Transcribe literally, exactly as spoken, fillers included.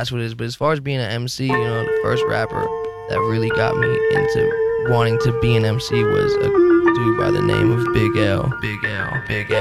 that's what it is. But as far as being an M C, you know, the first rapper that really got me into wanting to be an M C was a dude by the name of Big L. Big L. Big L.